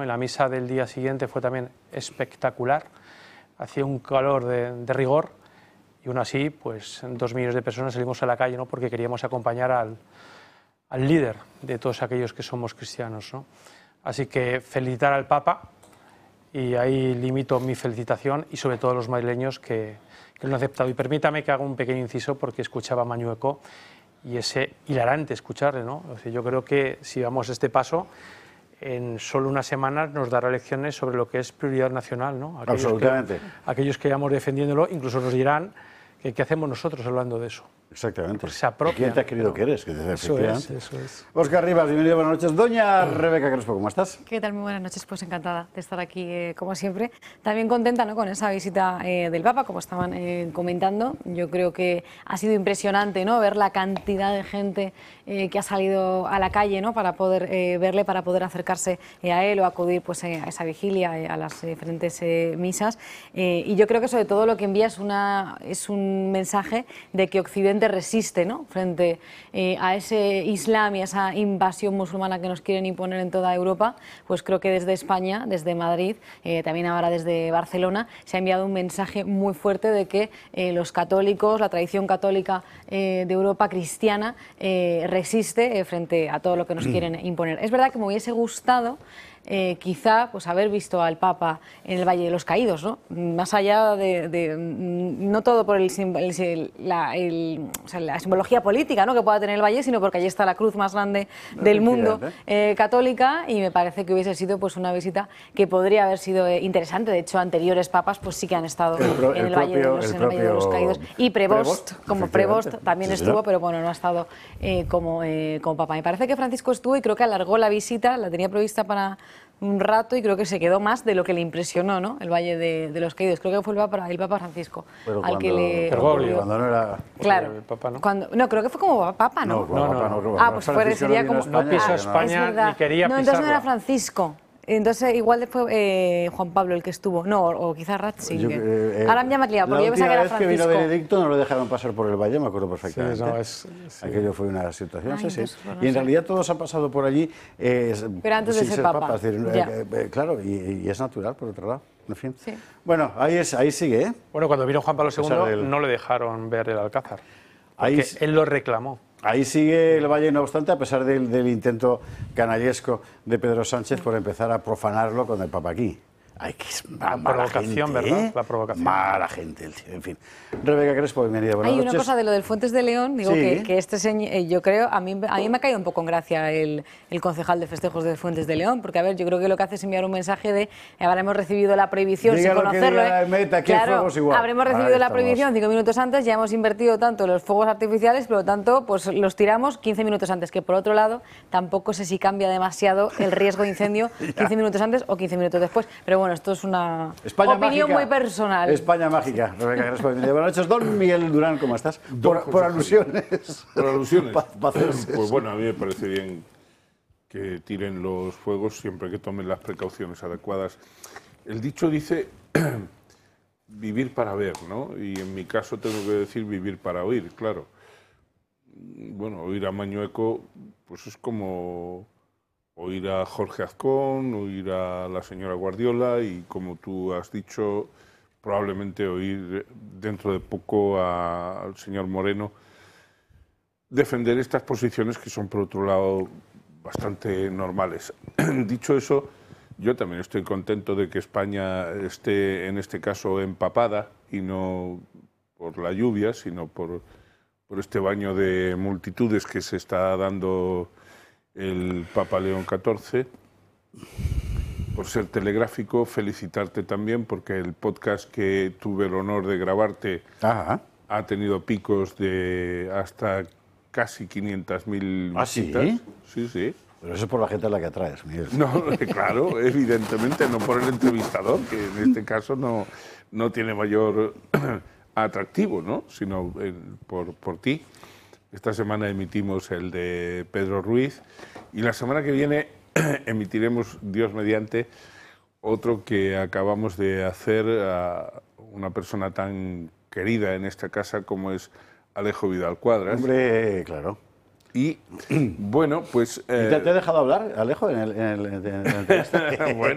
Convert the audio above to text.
En la misa del día siguiente fue también espectacular. Hacía un calor de rigor y aún así, pues 2 millones de personas salimos a la calle, ¿no? Porque queríamos acompañar al líder de todos aquellos que somos cristianos, ¿no? Así que felicitar al Papa, y ahí limito mi felicitación, y sobre todo a los madrileños que lo han aceptado. Y permítame que haga un pequeño inciso porque escuchaba a Mañueco y es hilarante escucharle, ¿no? O sea, yo creo que si vamos a este paso, en solo unas semanas nos dará lecciones sobre lo que es prioridad nacional, ¿no? Absolutamente. Aquellos que vamos defendiéndolo incluso nos dirán que qué hacemos nosotros hablando de eso. Exactamente. Porque se apropian. ¿Quién te ha querido que eres? Que Eso es. Óscar Rivas, bienvenido, buenas noches. Doña Rebeca Crespo, ¿cómo estás? ¿Qué tal? Muy buenas noches, pues encantada de estar aquí, como siempre. También contenta, ¿no?, con esa visita del Papa, como estaban comentando. Yo creo que ha sido impresionante, ¿no?, ver la cantidad de gente que ha salido a la calle, ¿no?, para poder verle, para poder acercarse a él o acudir, pues, a esa vigilia, a las diferentes misas. Y yo creo que sobre todo lo que envía es un mensaje de que Occidente resiste, ¿no?, frente a ese Islam y a esa invasión musulmana que nos quieren imponer en toda Europa. Pues creo que desde España, desde Madrid, también ahora desde Barcelona, se ha enviado un mensaje muy fuerte de que los católicos, la tradición católica de Europa cristiana, resiste frente a todo lo que nos quieren imponer. Es verdad que me hubiese gustado quizá pues haber visto al Papa en el Valle de los Caídos, ¿no? Más allá no todo por la simbología política, ¿no?, que pueda tener el Valle, sino porque allí está la cruz más grande del mundo católica, y me parece que hubiese sido pues una visita que podría haber sido interesante. De hecho, anteriores papas pues sí que han estado en el Valle de los Caídos, y Prevost también estuvo, pero bueno, no ha estado como Papa. Me parece que Francisco estuvo y creo que alargó la visita, la tenía prevista para un rato y creo que se quedó más de lo que le impresionó, ¿no?, el Valle de los Caídos. Creo que fue el Papa Francisco al que le... Cuando no era... Claro, el Papa, ¿no? No, creo que fue como Papa, ¿no? Pues sería como... No pisó España ni quería pisarla. Entonces no era Francisco. Entonces igual fue Juan Pablo el que estuvo, no, o quizás Ratzinger. Ahora ya me he liado, porque yo pensaba que era Francisco. La última vez que vino Benedicto no lo dejaron pasar por el Valle, me acuerdo perfectamente. Sí, Aquello fue una situación, Y en realidad todos han pasado por allí. Pero antes de ser Papa. Es decir, claro, y es natural, por otro lado. En fin. Sí. Bueno, ahí sigue, ¿eh? Bueno, cuando vino Juan Pablo II no le dejaron ver el Alcázar, porque él lo reclamó. Ahí sigue el Valle, no obstante, a pesar del intento canallesco de Pedro Sánchez por empezar a profanarlo con el Papa aquí. Ay, que es la provocación, gente, ¿verdad? La provocación. Mala gente, en fin. Rebeca Crespo, bienvenida, buenas noches. Hay una cosa de lo del Fuentes de León, digo que este señor, yo creo, a mí me ha caído un poco en gracia el concejal de festejos de Fuentes de León, porque a ver, yo creo que lo que hace es enviar un mensaje de habremos recibido la prohibición sin conocerlo. Claro, habremos recibido la prohibición 5 minutos antes, ya hemos invertido tanto en los fuegos artificiales, por lo tanto, pues los tiramos 15 minutos antes, que por otro lado, tampoco sé si cambia demasiado el riesgo de incendio 15 minutos antes o 15 minutos después, pero bueno, esto es una opinión muy personal. España mágica. Rebeca Crespo, buenas noches. Don Miguel Durán, ¿cómo estás? Por alusiones. Por alusiones. Pues bueno, a mí me parece bien que tiren los fuegos siempre que tomen las precauciones adecuadas. El dicho dice vivir para ver, ¿no? Y en mi caso tengo que decir vivir para oír, claro. Bueno, oír a Mañueco pues es como oír a Jorge Azcón, oír a la señora Guardiola y, como tú has dicho, probablemente oír dentro de poco al señor Moreno defender estas posiciones que son, por otro lado, bastante normales. Dicho eso, yo también estoy contento de que España esté, en este caso, empapada, y no por la lluvia, sino por este baño de multitudes que se está dando el Papa León XIV. Por ser telegráfico, felicitarte también porque el podcast que tuve el honor de grabarte ha tenido picos de hasta casi 500.000 visitas. Sí. Pero eso es por la gente a la que atraes, Miguel. No, claro, evidentemente, no por el entrevistador, que en este caso no tiene mayor atractivo, ¿no?, sino por ti. Esta semana emitimos el de Pedro Ruiz y la semana que viene emitiremos, Dios mediante, otro que acabamos de hacer a una persona tan querida en esta casa como es Alejo Vidal Cuadras. Hombre, claro. Y bueno, pues... ¿Te ha dejado hablar, Alejo, en el Bueno.